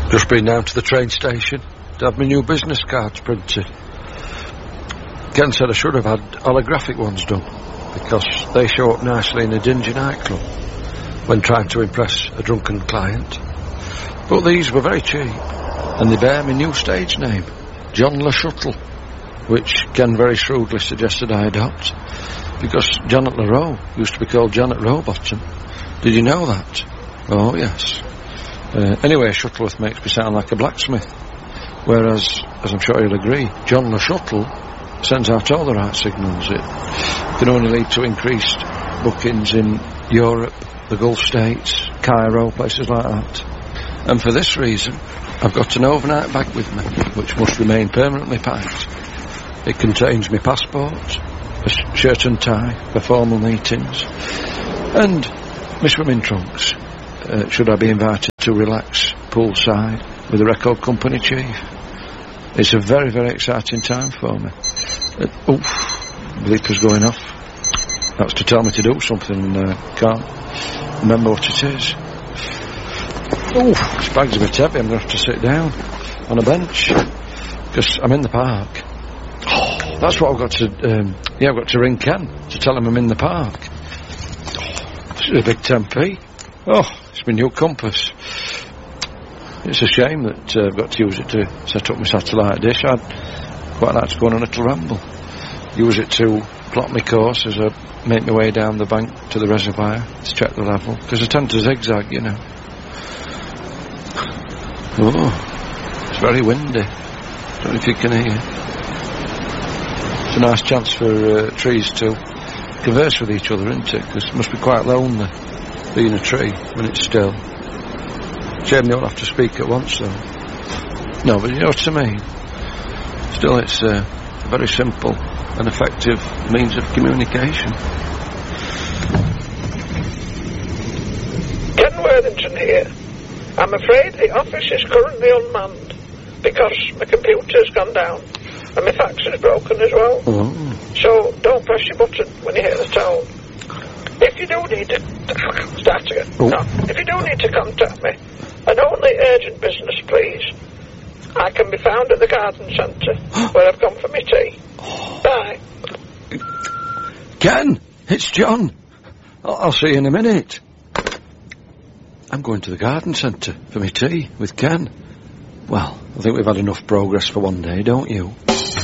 Just been down to the train station to have my new business cards printed. Ken said I should have had holographic ones done, because they show up nicely in a dingy nightclub when trying to impress a drunken client. But these were very cheap, and they bear my new stage name, John Le Shuttle, which Ken very shrewdly suggested I adopt, because Janet LaRoe used to be called Janet Rowbottom. Did you know that? Oh, yes. Anyway, Shuttleworth makes me sound like a blacksmith, whereas, as I'm sure you'll agree, John Le Shuttle sends out all the right signals. It can only lead to increased bookings in Europe, the Gulf States, Cairo, places like that. And for this reason, I've got an overnight bag with me, which must remain permanently packed. It contains my passport, a shirt and tie for formal meetings, and my swimming trunks, should I be invited to relax poolside with the record company chief. It's a very, very exciting time for me. Bleeper's going off. That's to tell me to do something, can't remember what it is. This bag's a bit heavy. I'm going to have to sit down on a bench, because I'm in the park. That's what I've got to, I've got to ring Ken to tell him I'm in the park. This is a big 10p. It's my new compass. It's a shame that I've got to use it to set up my satellite dish. I'd quite like to go on a little ramble. Use it to plot my course as I make my way down the bank to the reservoir to check the level, because I tend to zigzag, you know. It's very windy. Don't know if you can hear. It's a nice chance for trees to converse with each other, isn't it? Because it must be quite lonely being a tree when it's still. Shame they don't have to speak at once, though. No, but you know what I mean. Still, it's a very simple and effective means of communication. Ken Worthington here. I'm afraid the office is currently unmanned because my computer's gone down and my fax is broken as well. So don't press your button when you hear the tone. If you do need to if you do need to contact me, and only urgent business, please, I can be found at the garden centre where I've gone for my tea. Bye. Ken, it's John. I'll see you in a minute. I'm going to the garden centre for my tea with Ken. Well, I think we've had enough progress for one day, don't you?